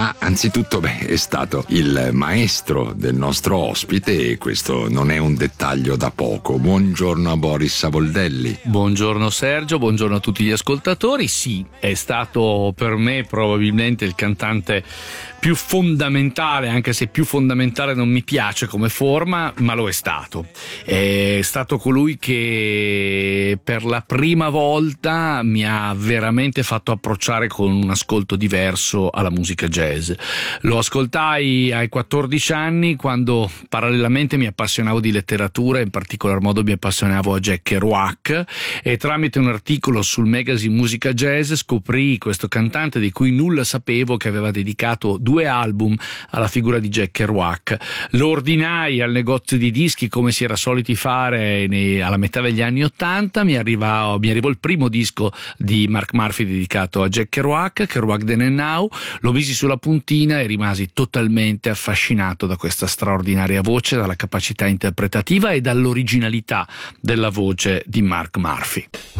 Ma anzitutto, è stato il maestro del nostro ospite e questo non è un dettaglio da poco. Buongiorno a Boris Savoldelli. Buongiorno Sergio, buongiorno a tutti gli ascoltatori. Sì, è stato per me probabilmente il cantante più fondamentale, anche se più fondamentale non mi piace come forma, ma lo è stato. È stato colui che per la prima volta mi ha veramente fatto approcciare con un ascolto diverso alla musica jazz. Lo ascoltai ai 14 anni, quando parallelamente mi appassionavo di letteratura, in particolar modo mi appassionavo a Jack Kerouac, e tramite un articolo sul magazine Musica Jazz scoprì questo cantante di cui nulla sapevo, che aveva dedicato 2 album alla figura di Jack Kerouac. Lo ordinai al negozio di dischi, come si era soliti fare alla metà degli anni '80. Mi arrivò il primo disco di Mark Murphy dedicato a Jack Kerouac Then and Now. Lo misi sulla puntina e rimasi totalmente affascinato da questa straordinaria voce, dalla capacità interpretativa e dall'originalità della voce di Mark Murphy.